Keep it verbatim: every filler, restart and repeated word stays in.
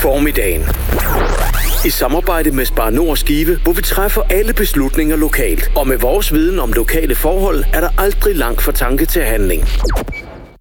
Formiddagen. I samarbejde med Spar Nord Skive, hvor vi træffer alle beslutninger lokalt. Og med vores viden om lokale forhold, er der aldrig langt fra tanke til handling.